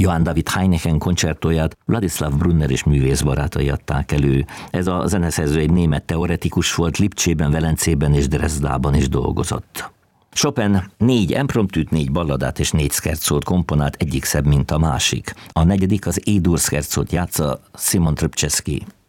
Johann David Heineken koncertóját Władysław Brunner és művészbarátai adták elő. Ez a zeneszerző egy német teoretikus volt, Lipcsében, Velencében és Dresdában is dolgozott. Chopin 4 impromptűt, 4 balladát és 4 szkerzót komponált, egyik szebb, mint a másik. A negyedik, az E-dur szkerzót játsza Szimon Trpczewski.